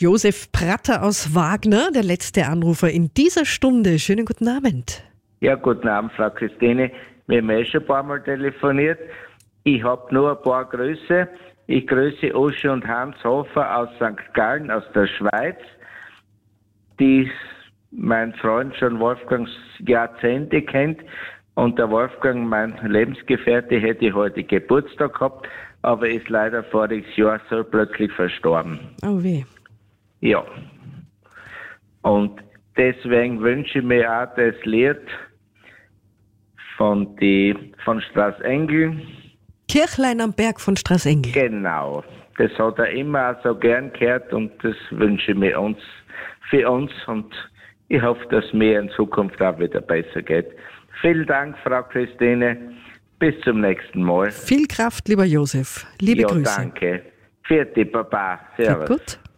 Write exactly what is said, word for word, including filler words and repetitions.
Josef Pratter aus Wagner, der letzte Anrufer in dieser Stunde. Schönen guten Abend. Ja, guten Abend, Frau Christine. Wir haben eh schon ein paar Mal telefoniert. Ich habe nur ein paar Grüße. Ich grüße Uschi und Hans Hofer aus Sankt Gallen, aus der Schweiz, die mein Freund schon Wolfgangs Jahrzehnte kennt. Und der Wolfgang, mein Lebensgefährte, hätte heute Geburtstag gehabt, aber ist leider voriges Jahr so plötzlich verstorben. Oh weh. Ja. Und deswegen wünsche ich mir auch das Lied von, die, von Straßengel. Kirchlein am Berg von Straßengel. Genau. Das hat er immer auch so gern gehört und das wünsche ich mir uns, für uns und ich hoffe, dass mir in Zukunft auch wieder besser geht. Vielen Dank, Frau Christine. Bis zum nächsten Mal. Viel Kraft, lieber Josef. Liebe ja, Grüße. Danke. Vierte Baba. Servus. Gut.